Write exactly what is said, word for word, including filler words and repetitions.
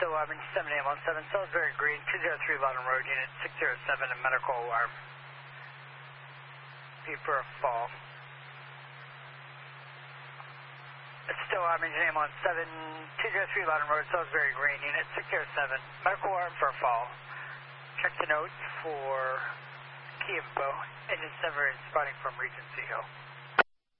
Still Auburn, seven A M one seven, Salisbury Green, two oh three Loudon Road, Unit six oh seven, a medical alarm. Be for a fall. It's still Auburn, A M one seven, two oh three Loudon Road, Salisbury Green, Unit six oh seven, medical alarm for a fall. Check the notes for key info, engine seven spotting from Regency Hill.